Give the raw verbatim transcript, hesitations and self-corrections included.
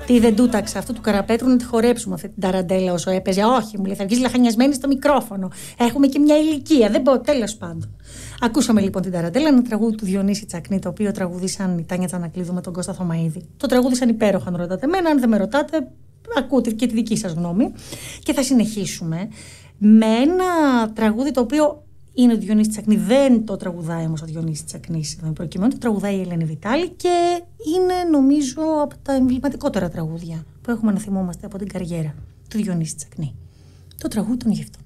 Τι δεν τούταξα αυτό του Καραπέτρου να τη χορέψουμε αυτή την ταραντέλα όσο έπαιζε. Όχι, μου λέει, θα βγεις λαχανιασμένη στο μικρόφωνο. Έχουμε και μια ηλικία. Δεν πω, τέλος πάντων. Ακούσαμε λοιπόν την ταραντέλα, ένα τραγούδι του Διονύση Τσακνή, το οποίο τραγουδήσαν η Τάνια Τσανακλείδου με τον Κώστα Θωμαΐδη. Το τραγούδησαν υπέροχα, αν ρωτάτε εμένα. Αν δεν με ρωτάτε, ακούτε και τη δική σας γνώμη. Και θα συνεχίσουμε με ένα τραγούδι το οποίο είναι ο Διονύσης Τσακνή. Δεν το τραγουδάει όμως ο Διονύσης Τσακνής προκειμένου, το τραγουδάει η Ελένη Βιτάλη και είναι νομίζω από τα εμβληματικότερα τραγούδια που έχουμε να θυμόμαστε από την καριέρα του Διονύση Τσακνή. Το τραγούδι των γευτών.